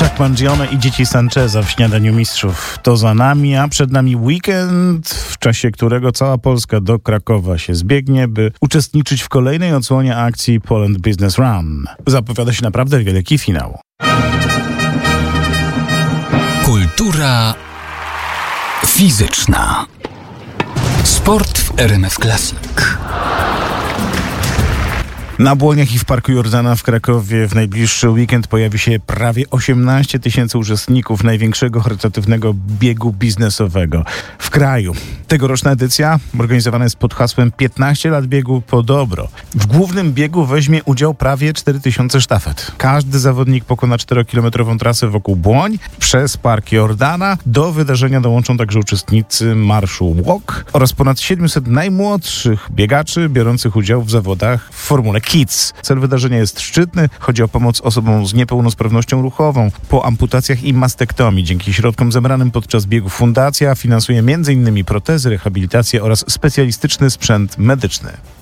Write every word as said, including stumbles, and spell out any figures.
Chuck Mangione i dzieci Sancheza w Śniadaniu Mistrzów. To za nami, a przed nami weekend, w czasie którego cała Polska do Krakowa się zbiegnie, by uczestniczyć w kolejnej odsłonie akcji Poland Business Run. Zapowiada się naprawdę wielki finał. Kultura fizyczna. Sport w R M F Classic. Na Błoniach i w Parku Jordana w Krakowie w najbliższy weekend pojawi się prawie osiemnaście tysięcy uczestników największego charytatywnego biegu biznesowego w kraju. Tegoroczna edycja organizowana jest pod hasłem piętnaście lat biegu po dobro. W głównym biegu weźmie udział prawie cztery tysiące sztafet. Każdy zawodnik pokona czterokilometrową trasę wokół Błoń przez Park Jordana. Do wydarzenia dołączą także uczestnicy marszu Walk oraz ponad siedemset najmłodszych biegaczy biorących udział w zawodach w formule Kids. Cel wydarzenia jest szczytny. Chodzi o pomoc osobom z niepełnosprawnością ruchową po amputacjach i mastektomii. Dzięki środkom zebranym podczas biegu fundacja finansuje m.in. protezy, rehabilitację oraz specjalistyczny sprzęt medyczny.